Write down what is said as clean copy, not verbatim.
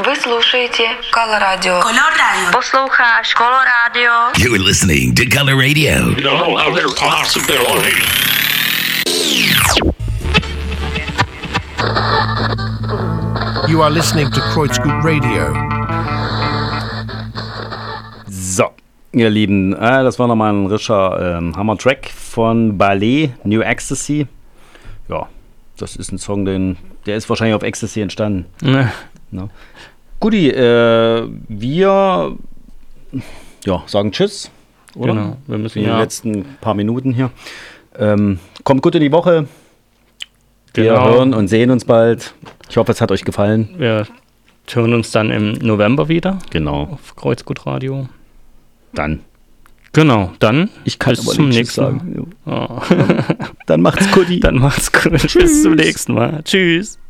Вы слушаете Color Radio. Color Radio. Послухаешь Color Radio. You're listening to Color Radio. No other possibility. You are listening to Kreuzgut Radio. So, ihr Lieben, das war nochmal ein rischer Hammer-Track von Ballet, New Ecstasy. Ja, das ist ein Song, der ist wahrscheinlich auf Ecstasy entstanden. No. Guti, wir sagen Tschüss, oder? Genau, wir müssen in den letzten paar Minuten hier. Kommt gut in die Woche. Wir hören und sehen uns bald. Ich hoffe, es hat euch gefallen. Wir hören uns dann im November wieder. Genau. Auf Kreuzgut Radio. Dann. Genau, dann. Ich kann bis zum nächsten Mal. Sagen. Oh. Dann macht's gut. Dann macht's gut. Bis zum nächsten Mal. Tschüss.